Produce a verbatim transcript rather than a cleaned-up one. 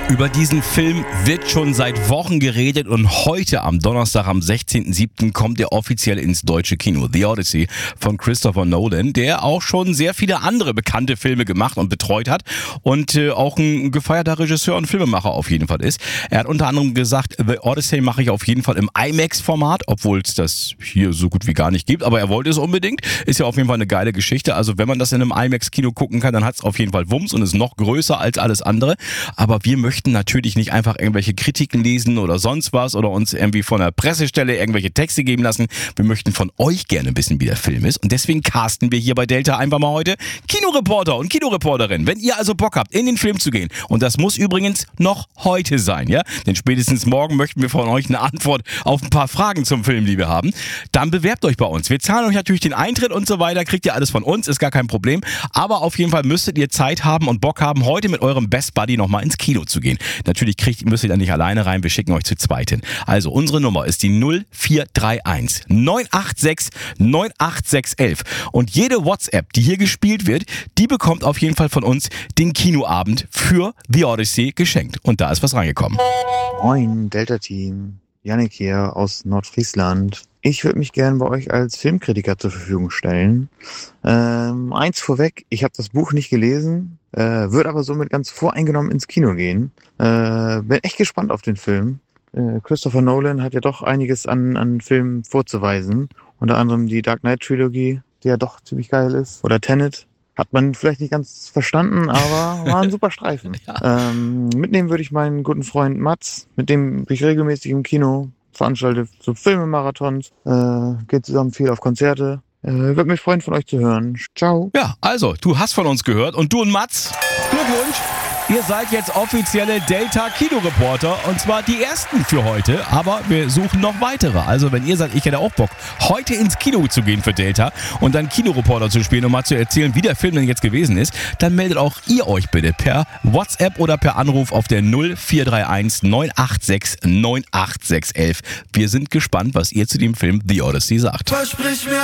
Über diesen Film wird schon seit Wochen geredet und heute am Donnerstag, am sechzehnten siebten kommt er offiziell ins deutsche Kino. The Odyssey von Christopher Nolan, der auch schon sehr viele andere bekannte Filme gemacht und betreut hat und äh, auch ein gefeierter Regisseur und Filmemacher auf jeden Fall ist. Er hat unter anderem gesagt, The Odyssey mache ich auf jeden Fall im IMAX-Format, obwohl es das hier so gut wie gar nicht gibt, aber er wollte es unbedingt. Ist ja auf jeden Fall eine geile Geschichte. Also wenn man das in einem IMAX-Kino gucken kann, dann hat es auf jeden Fall Wumms und ist noch größer als alles andere. Aber wir möchten möchten natürlich nicht einfach irgendwelche Kritiken lesen oder sonst was oder uns irgendwie von der Pressestelle irgendwelche Texte geben lassen. Wir möchten von euch gerne wissen, wie der Film ist und deswegen casten wir hier bei Delta einfach mal heute Kinoreporter und Kinoreporterin. Wenn ihr also Bock habt, in den Film zu gehen, und das muss übrigens noch heute sein, ja, denn spätestens morgen möchten wir von euch eine Antwort auf ein paar Fragen zum Film, die wir haben, dann bewerbt euch bei uns. Wir zahlen euch natürlich den Eintritt und so weiter, kriegt ihr alles von uns, ist gar kein Problem, aber auf jeden Fall müsstet ihr Zeit haben und Bock haben, heute mit eurem Best Buddy nochmal ins Kino zu gehen. Natürlich kriegt, müsst ihr da nicht alleine rein, wir schicken euch zu zweit hin. Also unsere Nummer ist die null vier drei eins neun acht sechs neun acht sechs eins und jede WhatsApp, die hier gespielt wird, die bekommt auf jeden Fall von uns den Kinoabend für The Odyssey geschenkt. Und da ist was reingekommen. Moin, Delta-Team. Yannick hier aus Nordfriesland. Ich würde mich gerne bei euch als Filmkritiker zur Verfügung stellen. Ähm, eins vorweg, ich habe das Buch nicht gelesen, äh, würde aber somit ganz voreingenommen ins Kino gehen. Äh, bin echt gespannt auf den Film. Äh, Christopher Nolan hat ja doch einiges an, an Filmen vorzuweisen. Unter anderem die Dark Knight Trilogie, die ja doch ziemlich geil ist. Oder Tenet. Hat man vielleicht nicht ganz verstanden, aber war ein super Streifen. Ja. Ähm, mitnehmen würde ich meinen guten Freund Mats, mit dem bin ich regelmäßig im Kino, veranstalte so Filmemarathons, äh, geht zusammen viel auf Konzerte. Äh, würde mich freuen, von euch zu hören. Ciao. Ja, also, du hast von uns gehört und du und Mats, Glückwunsch. Ihr seid jetzt offizielle Delta-Kinoreporter und zwar die ersten für heute, aber wir suchen noch weitere. Also wenn ihr sagt, ich hätte auch Bock, heute ins Kino zu gehen für Delta und dann Kinoreporter zu spielen und mal zu erzählen, wie der Film denn jetzt gewesen ist, dann meldet auch ihr euch bitte per WhatsApp oder per Anruf auf der null vier drei eins neun acht sechs neun acht sechs eins. Wir sind gespannt, was ihr zu dem Film The Odyssey sagt. Versprich mir